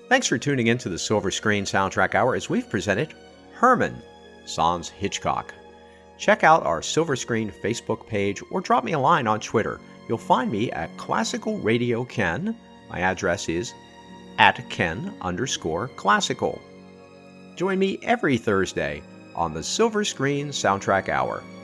Thanks for tuning in to the Silver Screen Soundtrack Hour as we've presented Herman, sans Hitchcock. Check out our Silver Screen Facebook page or drop me a line on Twitter. You'll find me at Classical Radio Ken. My address is @Ken_classical. Join me every Thursday on the Silver Screen Soundtrack Hour.